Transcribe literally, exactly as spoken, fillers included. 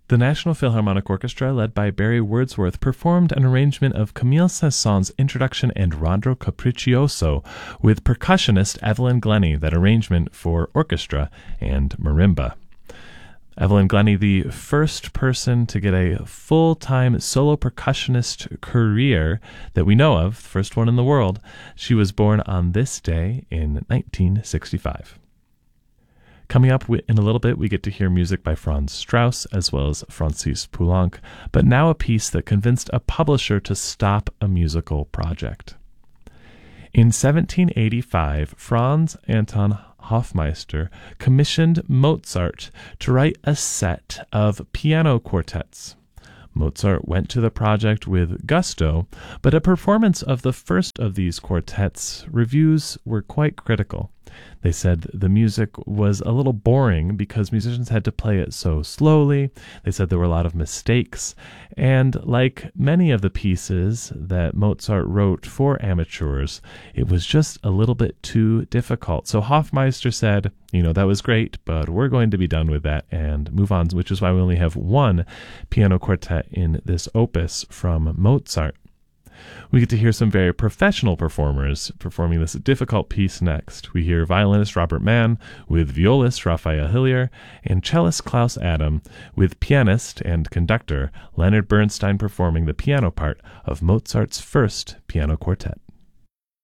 The National Philharmonic Orchestra, led by Barry Wordsworth, performed an arrangement of Camille Saint-Saëns' Introduction Andante Capriccioso with percussionist Evelyn Glennie, that arrangement for orchestra and marimba. Evelyn Glennie, the first person to get a full-time solo percussionist career that we know of, first one in the world. She was born on this day in nineteen sixty-five. Coming up in a little bit, we get to hear music by Franz Strauss as well as Francis Poulenc, but now a piece that convinced a publisher to stop a musical project. In seventeen eighty-five, Franz Anton Hofmeister commissioned Mozart to write a set of piano quartets. Mozart went to the project with gusto, but a performance of the first of these quartets, reviews were quite critical. They said the music was a little boring because musicians had to play it so slowly. They said there were a lot of mistakes. And like many of the pieces that Mozart wrote for amateurs, it was just a little bit too difficult. So Hofmeister said, you know, that was great, but we're going to be done with that and move on, which is why we only have one piano quartet in this opus from Mozart. We get to hear some very professional performers performing this difficult piece next. We hear violinist Robert Mann with violist Raphael Hillier and cellist Klaus Adam with pianist and conductor Leonard Bernstein performing the piano part of Mozart's first piano quartet.